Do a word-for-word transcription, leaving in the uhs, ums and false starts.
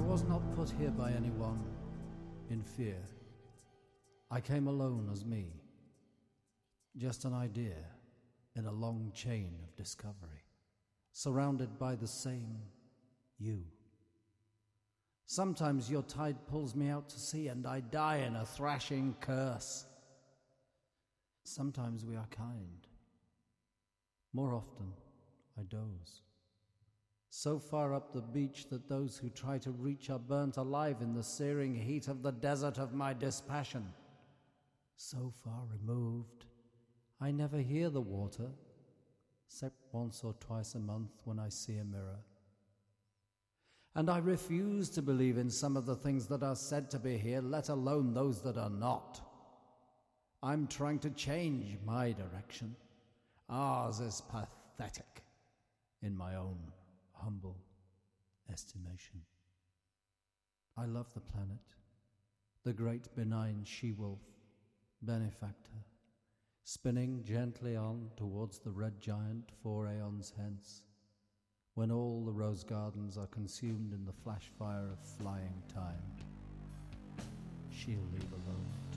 was not put here by anyone in fear. I came alone as me, just an idea in a long chain of discovery, surrounded by the same you. Sometimes your tide pulls me out to sea and I die in a thrashing curse. Sometimes we are kind. More often, I doze. So far up the beach that those who try to reach are burnt alive in the searing heat of the desert of my dispassion. So far removed, I never hear the water, except once or twice a month when I see a mirror. And I refuse to believe in some of the things that are said to be here, let alone those that are not. I'm trying to change my direction. Ours is pathetic, in my own humble estimation. I love the planet, the great benign she-wolf, benefactor, spinning gently on towards the red giant four aeons hence, when all the rose gardens are consumed in the flash fire of flying time. She'll leave alone.